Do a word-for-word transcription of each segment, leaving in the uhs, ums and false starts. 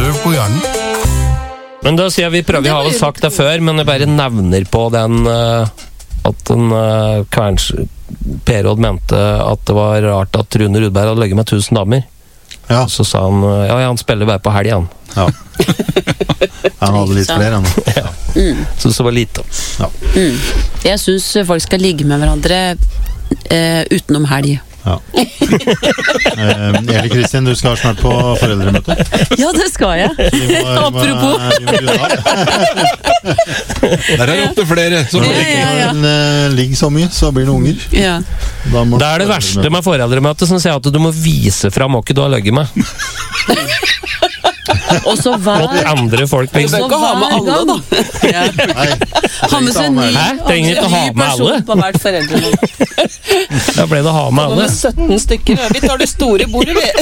Løv på hjernen. Men da sier jeg vi prøver, vi har vel sagt det før, men jeg bare nevner på den uh, at en uh, kverns Per-Odd mente at det var rart at Rune Rudberg hadde løgget med tusen damer. Ja. Så sa han, uh, ja, han spiller bare på helg, han. Ja. Han hadde litt flere, han. Ja. Mm. Så det var lite. Ja. Mm. Jeg synes folk skal ligge med hverandre uh, utenom helg. Ja. eh, Eli Kristin, du skal snart på foreldremøte. Ja, det skal jeg. Vi må, Apropos. Vi må, vi må Der er det opp til flere som ja, ja, ja. Men, uh, ligg så mye, så blir det unger. Ja. Da må det er det verste med foreldremøte, som sier at du må vise fram hva du har løgget med. Og så hver Mot andre folk, Og så liksom. hver ha med alle, da. Ja. Nei, Ha med seg en ny, Hæ? Trenger ikke å ha med alle. person på hvert foreldre. Da ble det å ha med alle. Med sytten stykker. Vi tar det store bordet, vi.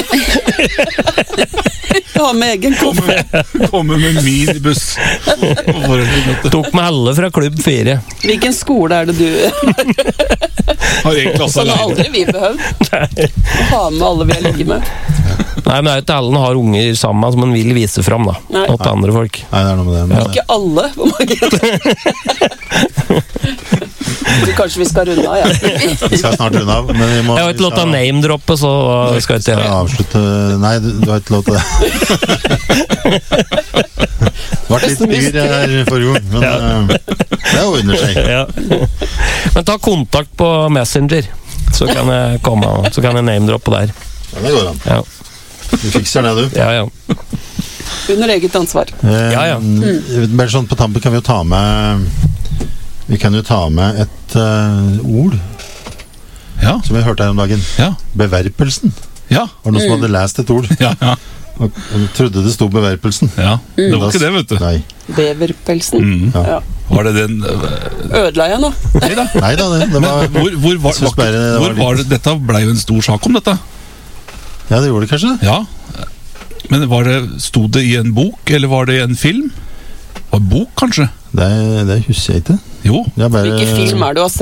Vi har med egen koffe. kommer med minibuss på foreldremøte. Tok med alle fra klubb fire. Hvilken skole er det du Har en klasse Sånn har alene. aldri vi behøvd. Å ha med alle vi har ligget med. Nei, men det er jo ikke alle har unger sammen som man vil vise fram, da. Nei. Til andre folk. Nei, det er noe med det. Men, Ikke alle. Hvor mange? Kanskje vi skal runde av, ja. vi skal snart runde av. Men vi må, Jeg har ikke lov til å name-droppe, så skal jeg ikke vi skal gjøre det. avslutte. Nei, du, du har ikke lov til det. Det var litt styr her forrige gang, men uh, det ordner seg. Ja. Men ta kontakt på Messenger, så kan jeg komme, så kan jeg name-droppe der. Ja, det går an. Ja, Du fikser det, du. ja. ja. Under eget ansvar. Eh, Ja, ja. mm. Bare sånn på tampen kan vi jo ta med Vi kan jo ta med et uh, ord Ja, som vi hørte her om dagen. ja, Beverpelsen. ja, Var det noen som hadde lest et ord ja, ja, og, og trodde det sto beverpelsen? ja. Det var ikke det, vet du. Nei, Beverpelsen. Mm. Ja. Ja. Var det den øh, Ødela jeg nå? Nei da. Nei da, det, det Men var hvor, hvor, var, Jeg synes bare det var hvor var det? Dette ble jo en stor sak om dette. Ja, det gjorde det kanskje. Ja. Men var det, sto det i en bok, eller var det i en film? Var det bok, kanskje? Det, det husker jeg ikke. Jo. Jeg bare, Hvilken film er det du har